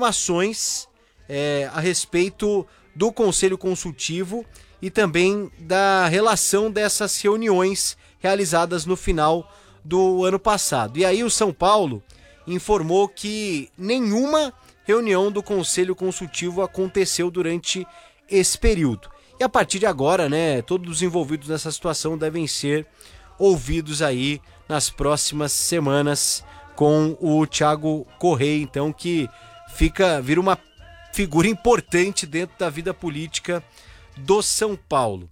informações a respeito do Conselho Consultivo e também da relação dessas reuniões realizadas no final do ano passado. E aí o São Paulo informou que nenhuma reunião do Conselho Consultivo aconteceu durante esse período. E a partir de agora, todos os envolvidos nessa situação devem ser ouvidos aí nas próximas semanas com o Thiago Correia, então, que vira uma figura importante dentro da vida política do São Paulo.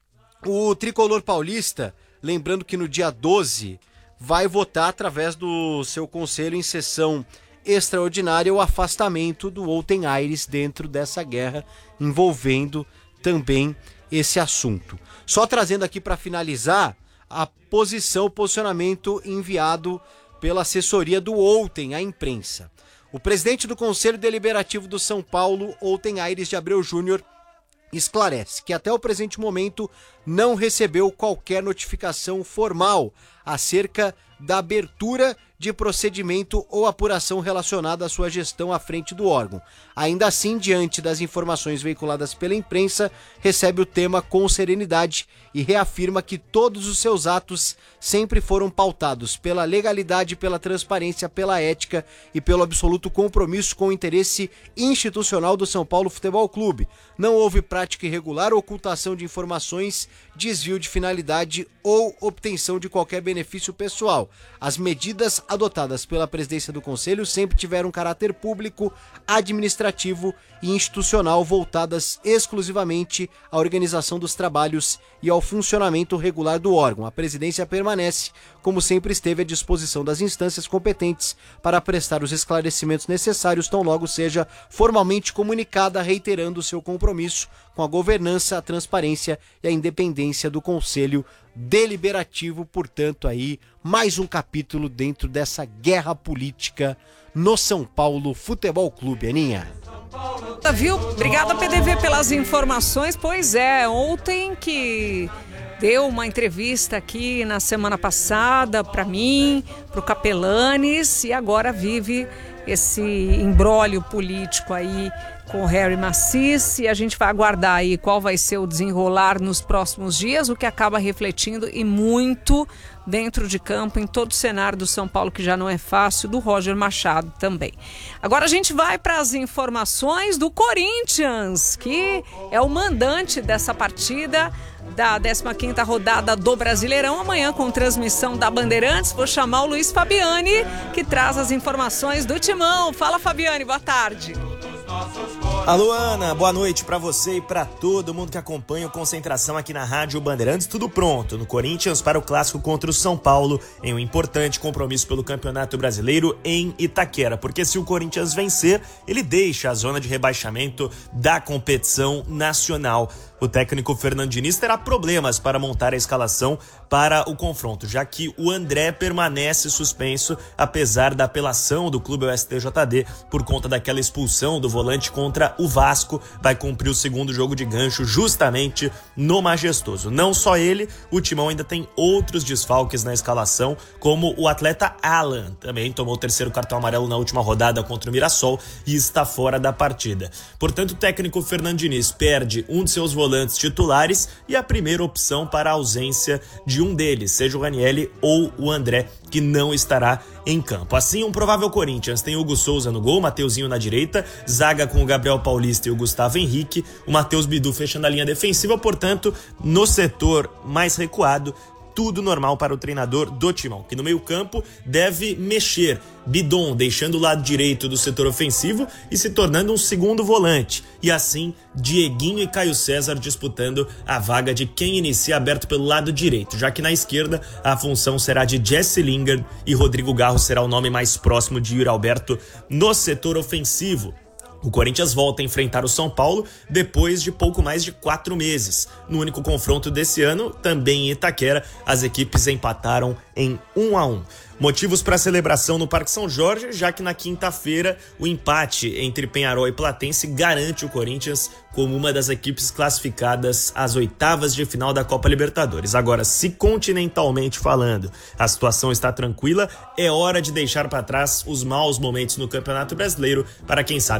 O tricolor paulista, lembrando que no dia 12 vai votar através do seu conselho em sessão extraordinária o afastamento do Outen Aires dentro dessa guerra envolvendo também esse assunto. Só trazendo aqui para finalizar o posicionamento enviado pela assessoria do Outen à imprensa. O presidente do Conselho Deliberativo do São Paulo, Outen Aires de Abreu Júnior, esclarece que até o presente momento não recebeu qualquer notificação formal acerca da abertura de procedimento ou apuração relacionada à sua gestão à frente do órgão. Ainda assim, diante das informações veiculadas pela imprensa, recebe o tema com serenidade e reafirma que todos os seus atos sempre foram pautados pela legalidade, pela transparência, pela ética e pelo absoluto compromisso com o interesse institucional do São Paulo Futebol Clube. Não houve prática irregular, ocultação de informações, desvio de finalidade ou obtenção de qualquer benefício pessoal. As medidas adotadas pela presidência do Conselho sempre tiveram caráter público, administrativo e institucional, voltadas exclusivamente à organização dos trabalhos e ao funcionamento regular do órgão. A presidência permanece, como sempre esteve, à disposição das instâncias competentes para prestar os esclarecimentos necessários, tão logo seja formalmente comunicada, reiterando seu compromisso com a governança, a transparência e a independência do Conselho Deliberativo. Portanto, aí mais um capítulo dentro dessa guerra política no São Paulo Futebol Clube, Aninha. Viu? Obrigada, PDV, pelas informações. Pois é, ontem que deu uma entrevista aqui na semana passada para mim, para o Capelanes, e agora vive esse imbróglio político aí com o Harry Macis, e a gente vai aguardar aí qual vai ser o desenrolar nos próximos dias, o que acaba refletindo e muito dentro de campo em todo o cenário do São Paulo, que já não é fácil, do Roger Machado também. Agora a gente vai para as informações do Corinthians, que é o mandante dessa partida da 15ª rodada do Brasileirão, amanhã com transmissão da Bandeirantes. Vou chamar o Luiz Fabiani, que traz as informações do Timão. Fala, Fabiani, boa tarde. Alô, Ana, boa noite pra você e pra todo mundo que acompanha o Concentração aqui na Rádio Bandeirantes. Tudo pronto no Corinthians para o clássico contra o São Paulo, em um importante compromisso pelo Campeonato Brasileiro em Itaquera, porque se o Corinthians vencer, ele deixa a zona de rebaixamento da competição nacional. O técnico Fernando Diniz terá problemas para montar a escalação para o confronto, já que o André permanece suspenso, apesar da apelação do clube ao STJD por conta daquela expulsão do volante contra o Vasco. Vai cumprir o segundo jogo de gancho justamente no Majestoso. Não só ele, o Timão ainda tem outros desfalques na escalação, como o atleta Alan, também tomou o terceiro cartão amarelo na última rodada contra o Mirassol e está fora da partida. Portanto, o técnico Fernando Diniz perde um de seus volantes titulares e a primeira opção para a ausência de um deles, seja o Ranieri ou o André, que não estará em campo. Assim, um provável Corinthians tem Hugo Souza no gol, Mateuzinho na direita, zaga com o Gabriel Paulista e o Gustavo Henrique, o Matheus Bidu fechando a linha defensiva. Portanto, no setor mais recuado, tudo normal para o treinador do Timão, que no meio-campo deve mexer. Bidon deixando o lado direito do setor ofensivo e se tornando um segundo volante. E assim, Dieguinho e Caio César disputando a vaga de quem inicia aberto pelo lado direito, já que na esquerda a função será de Jesse Lingard e Rodrigo Garro será o nome mais próximo de Yuri Alberto no setor ofensivo. O Corinthians volta a enfrentar o São Paulo depois de pouco mais de 4 meses. No único confronto desse ano, também em Itaquera, as equipes empataram em 1-1. Motivos para a celebração no Parque São Jorge, já que na quinta-feira o empate entre Penharol e Platense garante o Corinthians como uma das equipes classificadas às oitavas de final da Copa Libertadores. Agora, se continentalmente falando a situação está tranquila, é hora de deixar para trás os maus momentos no Campeonato Brasileiro para quem sabe